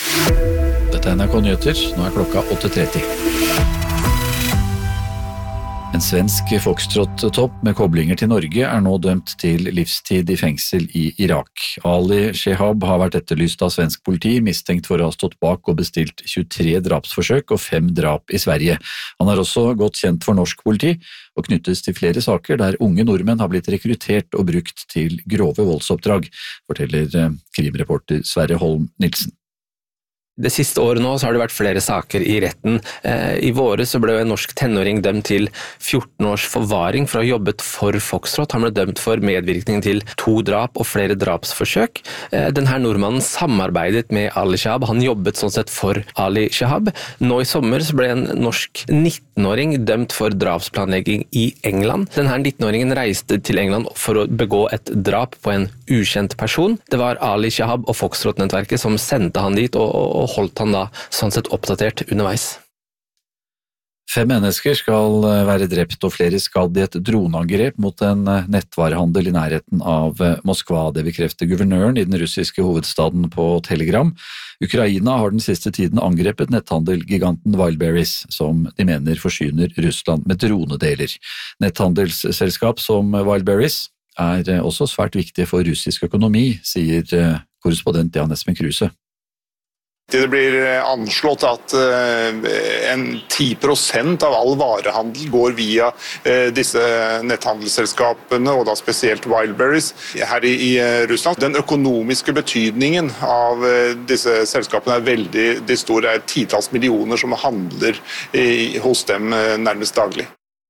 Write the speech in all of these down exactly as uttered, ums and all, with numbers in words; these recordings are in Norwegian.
Dette er N R K Nyheter, nå er klokka åtte tretti. En svensk foxtrot-topp med koblinger til Norge er nå dømt til livstid i fengsel i Irak. Ali Shehab har vært etterlyst av svensk politi, mistenkt for å ha stått bak og bestilt tjuetre drapsforsøk og fem drap i Sverige. Han har også gått kjent for norsk politi og knyttes til flere saker der unge nordmenn har blitt rekruttert og brukt til grove voldsoppdrag, forteller krimreporter Sverre Holm Nilsen. Det siste året nå så har det vært flere saker i retten. I våre så ble en norsk tenåring dømt til fjorten års forvaring for å ha jobbet for Foxtrot. Han ble dømt for medvirkning til to drap og flere drapsforsøk. Denne nordmannen samarbeidet med Ali Shehab. Han jobbet sånn sett for Ali Shehab. Nå i sommer så ble en norsk nittenåring dømt for drapsplanlegging i England. Denne nittenåringen reiste til England for å begå et drap på en ukjent person. Det var Ali Shehab og Foxtrot-nettverket som sendte han dit og, og holdt han da sånn sett oppdatert underveis. Fem mennesker skal være drept og flere skadd i et droneangrep mot en nettvarehandel i nærheten av Moskva. Det bekrefter guvernøren i den russiske hovedstaden på Telegram. Ukraina har den siste tiden angrepet netthandelgiganten Wildberries, som de mener forsyner Russland med dronedeler. Netthandelsselskap som Wildberries er også svært viktige for russisk økonomi, sier korrespondent Jan Espen Kruse. Det blir anslått at en ti prosent av all varehandel går via disse netthandelsselskapene, og da spesielt Wildberries her i Russland. Den økonomiske betydningen av disse selskapene er veldig de store. Det er titalls millioner som handler hos dem nærmest daglig.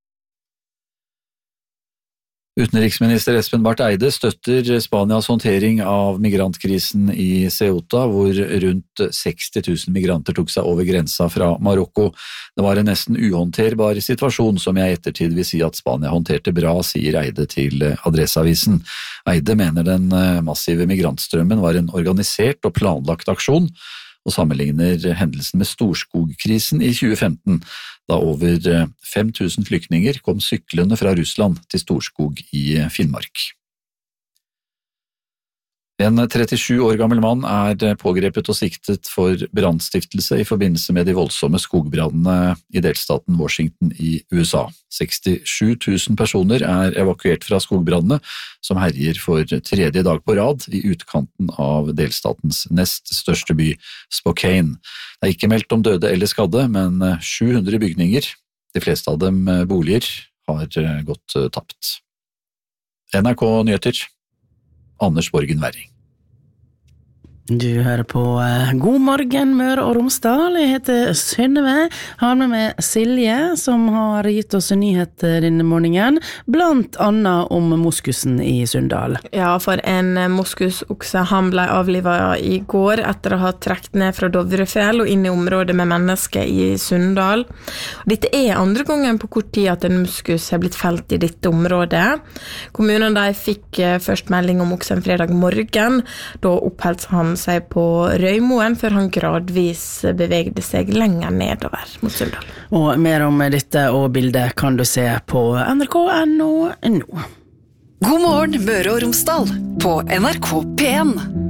Utenriksminister Espen Barth Eide støtter Spanias håndtering av migrantkrisen i Ceuta, hvor rundt seksti tusen migranter tok seg over grensa fra Marokko. Det var en nesten uhåndterbar situasjon som jeg i ettertid vil si at Spania håndterte bra, sier Eide til Adresseavisen. Eide mener den massive migrantstrømmen var en organisert og planlagt aksjon, og sammenligner hendelsen med Storskogkrisen i tjue femten, da over fem tusen flyktninger kom syklende fra Russland til Storskog i Finnmark. En trettisju år gammel mann er pågrepet og siktet for brannstiftelse i forbindelse med de voldsomme skogbrannene i delstaten Washington i U S A. sekstisju tusen personer er evakuert fra skogbrannene, som herjer for tredje dag på rad i utkanten av delstatens nest største by, Spokane. Det er ikke meldt om døde eller skadde, men sju hundre bygninger, de fleste av dem boliger, har gått tapt. N R K Nyheter, Anders Borgen Werring. Du hører på God morgen Møre og Romsdal. Jeg heter Synnøve, har med meg Silje, som har gitt oss en nyhet denne morgenen, blant annet om moskusen i Sunndal. Ja, for en moskusokse, han ble avlivet i går etter å ha trekt ned fra Dovrefjell og inn i området med mennesker i Sunndal. Dette er andre gangen på kort tid at en moskus har blitt felt i dette området. Kommunen de fikk først melding om oksen fredag morgen, da oppholdt han seg på Røymoen før han gradvis bevegde seg lenger nedover mot Sunndal. Og mer om dette og bildet kan du se på N R K punktum N O nå. God morgen Møre og Romsdal på N R K P en.